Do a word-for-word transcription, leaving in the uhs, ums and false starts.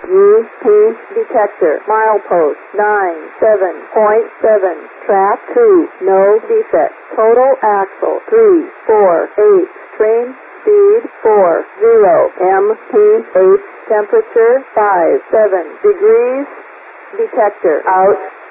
U P detector. Milepost nine seven point seven. Track two. No defect. Total axle three four eight. Train speed four zero. M P H temperature five seven degrees. Detector out.